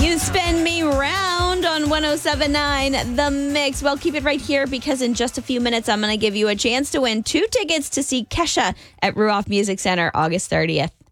You spin me round on 107.9 The Mix. Well, keep it right here because in just a few minutes, I'm going to give you a chance to win 2 tickets to see Kesha at Ruoff Music Center August 30th.